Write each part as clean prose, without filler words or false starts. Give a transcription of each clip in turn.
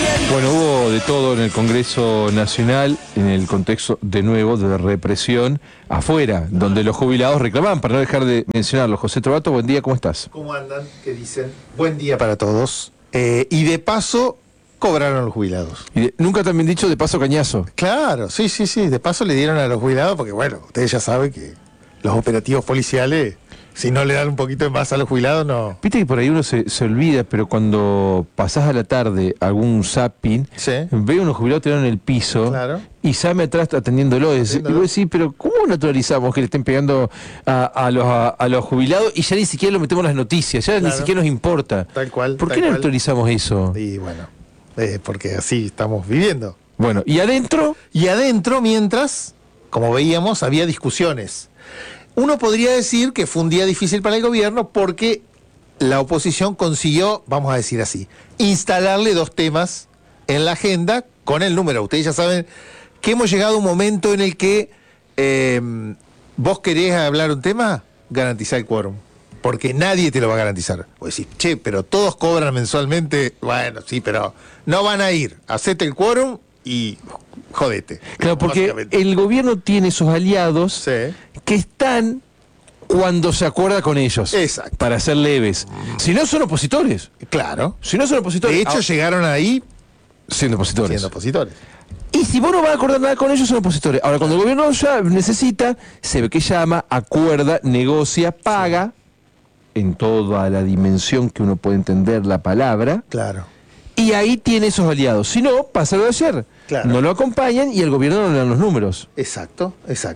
Bueno, hubo de todo en el Congreso Nacional, en el contexto, de nuevo, de represión afuera, donde los jubilados reclamaban, para no dejar de mencionarlo. José Trovato, buen día, ¿cómo estás? ¿Cómo andan? ¿Qué dicen? Buen día para todos. Y de paso, cobraron a los jubilados. Nunca también dicho de paso cañazo. Claro, sí. De paso le dieron a los jubilados, porque bueno, ustedes ya saben que los operativos policiales, si no le dan un poquito más a los jubilados, no. Viste que por ahí uno se olvida, pero cuando pasás a la tarde algún zapping, Sí. ve unos jubilados tirados en el piso, Claro. y Same atrás atendiéndolo. Y vos decís, pero ¿cómo naturalizamos que le estén pegando a los jubilados y ya ni siquiera lo metemos en las noticias? Ya Claro. ni siquiera nos importa. Tal cual. ¿Por tal qué no cual. naturalizamos eso? Y bueno, porque así estamos viviendo. Bueno, ¿y adentro? Y adentro, mientras, como veíamos, había discusiones. Uno podría decir que fue un día difícil para el gobierno porque la oposición consiguió, vamos a decir así, instalarle dos temas en la agenda con el número. Ustedes ya saben que hemos llegado a un momento en el que vos querés hablar un tema, garantizar el quórum. Porque nadie te lo va a garantizar. Vos decís, che, pero todos cobran mensualmente. Bueno, sí, pero no van a ir. Hacete el quórum y jodete. Claro, porque Básicamente. el gobierno tiene esos aliados Sí. que están cuando se acuerda con ellos. Exacto. Para ser leves. Si no, son opositores. Claro. Si no son opositores. De hecho, llegaron ahí siendo opositores. siendo opositores. Y si vos no vas a acordar nada con ellos, son opositores. Ahora, cuando el gobierno ya necesita, se ve que llama, acuerda, negocia, paga, en toda la dimensión que uno puede entender la palabra, Claro. y ahí tiene esos aliados. Si no, pasa lo de ayer. Claro. No lo acompañan y el gobierno no le dan los números. Exacto.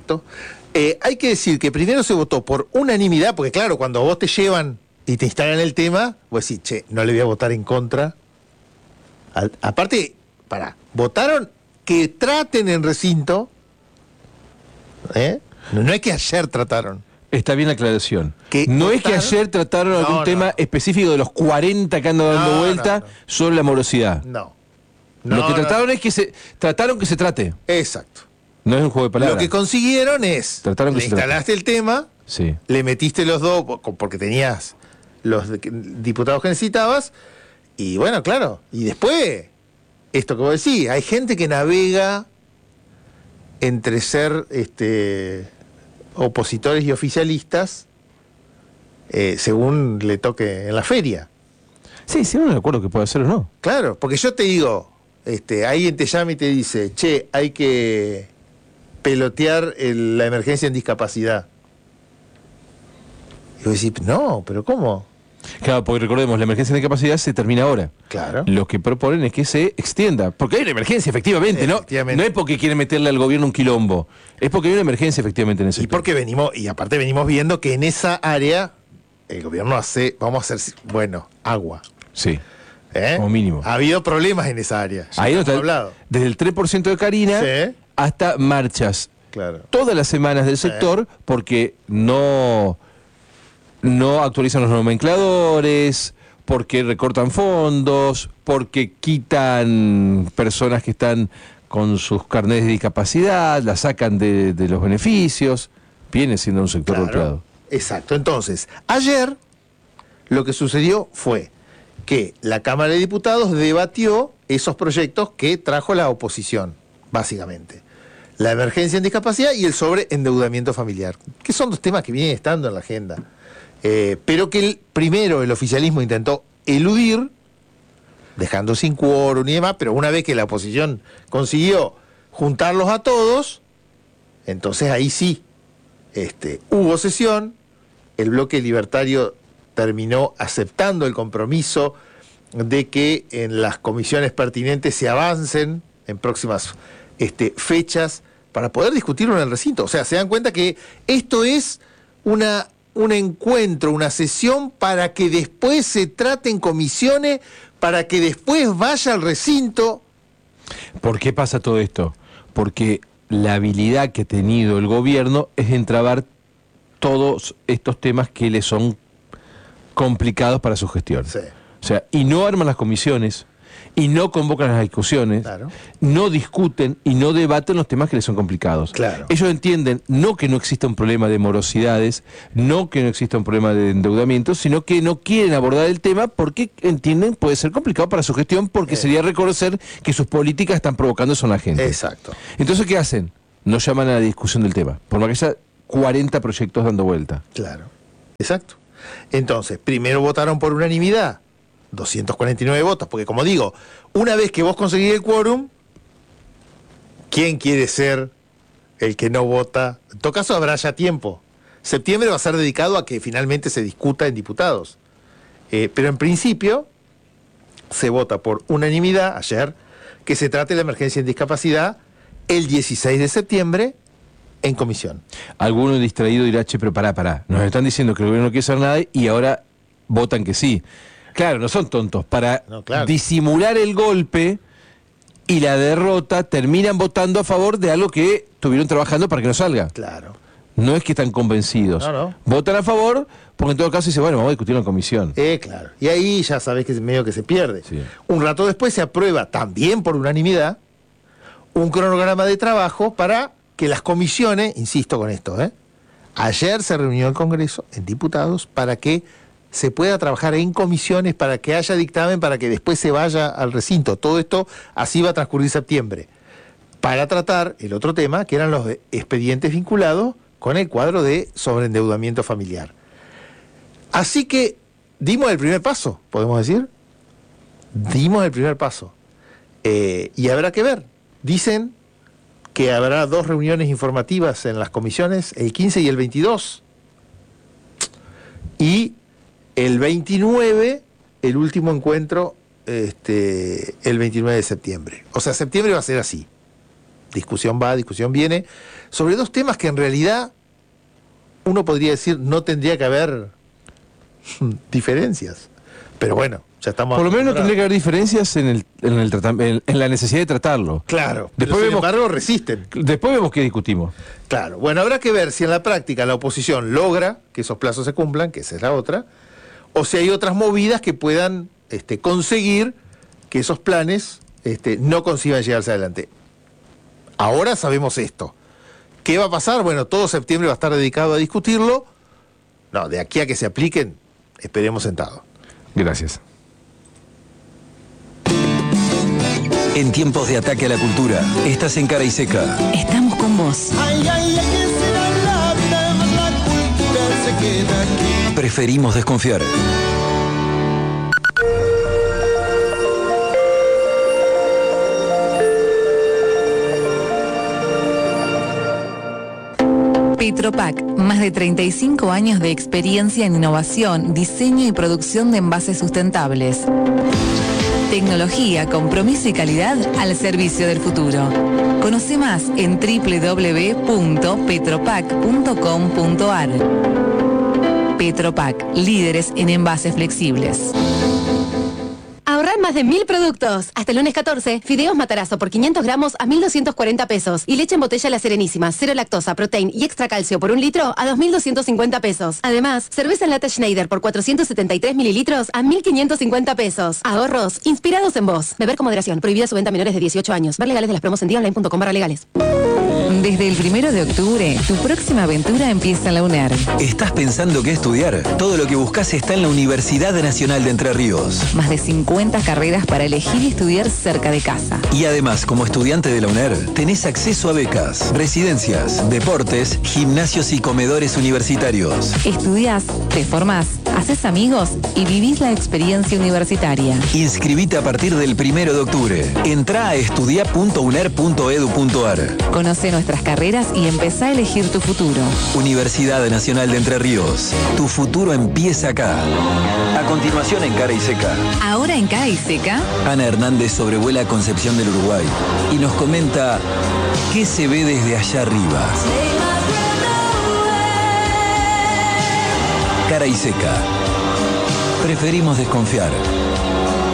Hay que decir que primero se votó por unanimidad, porque claro, cuando vos te llevan y te instalan el tema, vos decís, che, no le voy a votar en contra. Aparte, votaron que traten en recinto, No es que ayer trataron. Está bien la aclaración. Que No es que votaron- ayer trataron algún No, tema no. específico de los 40 que andan dando No, vuelta no, no. sobre la morosidad. No. Lo que trataron es que trataron que se trate. Exacto. No es un juego de palabras. Lo que consiguieron es, Trataron que le se trate. instalaste el tema, Sí. le metiste los dos, porque tenías los diputados que necesitabas, y bueno, claro, y después, esto que vos decís, hay gente que navega entre ser opositores y oficialistas, según le toque en la feria. Sí, sí, no me acuerdo que puede hacer o no. Claro, porque yo te digo, alguien te llama y te dice, che, hay que pelotear la emergencia en discapacidad. Y vos decís, no, pero ¿cómo? Claro, porque recordemos, la emergencia de discapacidad se termina ahora. Claro. Lo que proponen es que se extienda. Porque hay una emergencia, efectivamente, Efectivamente. No es porque quieren meterle al gobierno un quilombo. Es porque hay una emergencia, efectivamente, en ese Y porque aparte venimos viendo que en esa área el gobierno vamos a hacer, agua. Sí, como mínimo. Ha habido problemas en esa área. Ya Ahí no hemos está, hablado. desde el 3% de Karina Sí. hasta marchas Claro. todas las semanas del sector porque no actualizan los nomencladores, porque recortan fondos, porque quitan personas que están con sus carnets de discapacidad, las sacan de los beneficios. Viene siendo un sector golpeado. Exacto. Entonces, ayer lo que sucedió fue que la Cámara de Diputados debatió esos proyectos que trajo la oposición, básicamente. La emergencia en discapacidad y el sobreendeudamiento familiar, que son dos temas que vienen estando en la agenda. Pero que primero el oficialismo intentó eludir, dejando sin quórum y demás, pero una vez que la oposición consiguió juntarlos a todos, entonces ahí sí, hubo sesión, el bloque libertario terminó aceptando el compromiso de que en las comisiones pertinentes se avancen en próximas fechas para poder discutirlo en el recinto. O sea, se dan cuenta que esto es un encuentro, una sesión para que después se trate en comisiones, para que después vaya al recinto. ¿Por qué pasa todo esto? Porque la habilidad que ha tenido el gobierno es entrabar todos estos temas que le son complicados para su gestión. Sí. O sea, y no arman las comisiones, y no convocan las discusiones, Claro. no discuten y no debaten los temas que les son complicados. Claro. Ellos entienden no que no exista un problema de morosidades, no que no exista un problema de endeudamiento, sino que no quieren abordar el tema porque entienden puede ser complicado para su gestión, porque sería reconocer que sus políticas están provocando eso en la gente. Exacto. Entonces, ¿qué hacen? No llaman a la discusión del tema, por más que haya 40 proyectos dando vuelta. Claro. Exacto. Entonces, primero votaron por unanimidad, 249 votos, porque como digo, una vez que vos conseguís el quórum, ¿quién quiere ser el que no vota? En todo caso habrá ya tiempo. Septiembre va a ser dedicado a que finalmente se discuta en diputados. Pero en principio se vota por unanimidad ayer que se trate la emergencia en discapacidad el 16 de septiembre en comisión. Alguno distraído dirá, che, pero pará, nos están diciendo que el gobierno no quiere hacer nada y ahora votan que sí. Claro, no son tontos. Para No, claro. disimular el golpe y la derrota, terminan votando a favor de algo que estuvieron trabajando para que no salga. Claro. No es que están convencidos. No. Votan a favor, porque en todo caso dice, bueno, vamos a discutirlo en comisión. Claro. Y ahí ya sabés que es medio que se pierde. Sí. Un rato después se aprueba, también por unanimidad, un cronograma de trabajo para que las comisiones, insisto con esto, ayer se reunió el Congreso en diputados para que se pueda trabajar en comisiones, para que haya dictamen, para que después se vaya al recinto. Todo esto así va a transcurrir septiembre, para tratar el otro tema, que eran los expedientes vinculados con el cuadro de sobreendeudamiento familiar. Así que dimos el primer paso, podemos decir. Dimos el primer paso. Y habrá que ver. Dicen que habrá 2 reuniones informativas en las comisiones, el 15 y el 22. Y el 29, el último encuentro, el 29 de septiembre. O sea, septiembre va a ser así. Discusión va, discusión viene, sobre 2 temas que en realidad uno podría decir no tendría que haber diferencias. Pero bueno, ya estamos... Por lo menos no acostumbrados. tendría que haber diferencias en la necesidad de tratarlo. Claro, Después pero sin vemos- embargo resisten. Después vemos qué discutimos. Claro, bueno, habrá que ver si en la práctica la oposición logra que esos plazos se cumplan, que esa es la otra, o si hay otras movidas que puedan conseguir que esos planes no consigan llegarse adelante. Ahora sabemos esto. ¿Qué va a pasar? Bueno, todo septiembre va a estar dedicado a discutirlo. No, de aquí a que se apliquen, esperemos sentados. Gracias. En tiempos de ataque a la cultura, estás en Cara y Seca. Estamos con vos. Ay, ay, ay, que será la cultura se queda aquí. Preferimos desconfiar. Petropac, más de 35 años de experiencia en innovación, diseño y producción de envases sustentables. Tecnología, compromiso y calidad al servicio del futuro. Conoce más en www.petropac.com.ar. Petropac, líderes en envases flexibles. Ahorrar más de 1000 productos. Hasta el lunes 14, fideos Matarazo por 500 gramos a 1.240 pesos. Y leche en botella La Serenísima, cero lactosa, protein y extra calcio por 1 litro a 2.250 pesos. Además, cerveza en lata Schneider por 473 mililitros a 1.550 pesos. Ahorros inspirados en vos. Beber con moderación. Prohibida su venta a menores de 18 años. Ver legales de las promos en tiaonline.com/legales. Desde el 1 de octubre, tu próxima aventura empieza en la UNER. ¿Estás pensando qué estudiar? Todo lo que buscas está en la Universidad Nacional de Entre Ríos. Más de 50 carreras para elegir y estudiar cerca de casa. Y además, como estudiante de la UNER, tenés acceso a becas, residencias, deportes, gimnasios y comedores universitarios. Estudiás, te formás, haces amigos y vivís la experiencia universitaria. Inscribite a partir del 1 de octubre. Entrá a estudia.uner.edu.ar. Conoce nuestras carreras y empezá a elegir tu futuro. Universidad Nacional de Entre Ríos. Tu futuro empieza acá. A continuación en Cara y Seca. Ahora en Cara y Seca, Ana Hernández sobrevuela Concepción del Uruguay y nos comenta qué se ve desde allá arriba. Cara y Seca. Preferimos desconfiar.